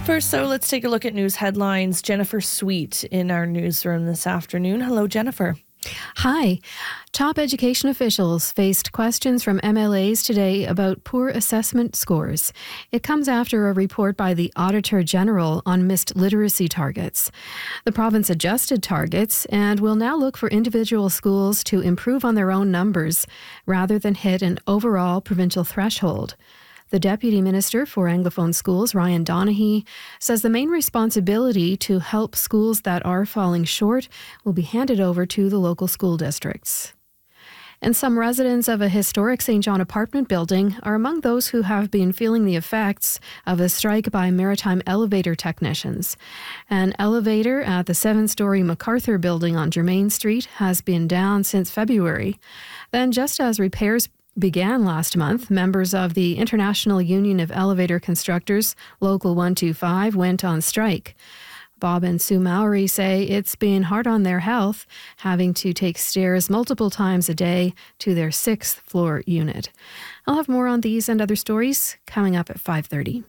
First, though, let's take a look at news headlines. Jennifer Sweet in our newsroom this afternoon. Hello, Jennifer. Hi. Top education officials faced questions from MLAs today about poor assessment scores. It comes after a report by the Auditor General on missed literacy targets. The province adjusted targets and will now look for individual schools to improve on their own numbers rather than hit an overall provincial threshold. The Deputy Minister for Anglophone Schools, Ryan Donaghy, says the main responsibility to help schools that are falling short will be handed over to the local school districts. And some residents of a historic St. John apartment building are among those who have been feeling the effects of a strike by maritime elevator technicians. An elevator at the 7-story MacArthur building on Germain Street has been down since February. Then, just as repairs began last month, members of the International Union of Elevator Constructors, Local 125, went on strike. Bob and Sue Mowry say it's been hard on their health, having to take stairs multiple times a day to their 6th floor unit. I'll have more on these and other stories coming up at 5:30.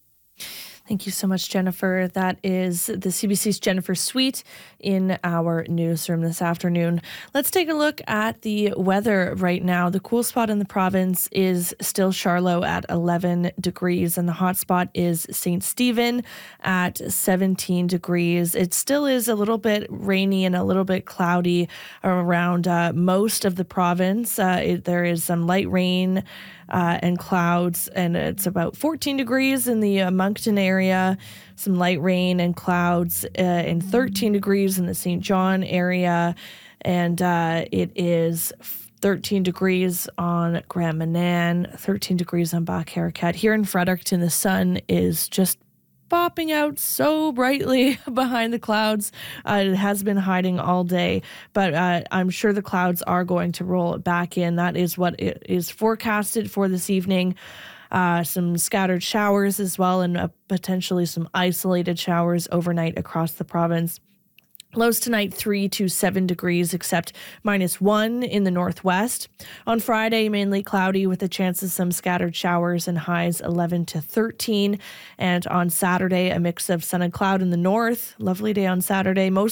Thank you so much, Jennifer. That is the CBC's Jennifer Sweet in our newsroom this afternoon. Let's take a look at the weather right now. The cool spot in the province is still Charlotte at 11 degrees, and the hot spot is St. Stephen at 17 degrees. It still is a little bit rainy and a little bit cloudy around most of the province. There is some light rain and clouds, and it's about 14 degrees in the Moncton area, some light rain and clouds, and 13 degrees in the St. John area, and it is 13 degrees on Grand Manan, 13 degrees on Bach Harakat. Here in Fredericton, the sun is just popping out so brightly behind the clouds. It has been hiding all day, but I'm sure the clouds are going to roll back in. That is what it is forecasted for this evening. Some scattered showers as well, and potentially some isolated showers overnight across the province. Lows tonight 3 to 7 degrees, except -1 in the northwest. On Friday, mainly cloudy with a chance of some scattered showers and highs 11 to 13. And on Saturday, a mix of sun and cloud in the north. Lovely day on Saturday. Most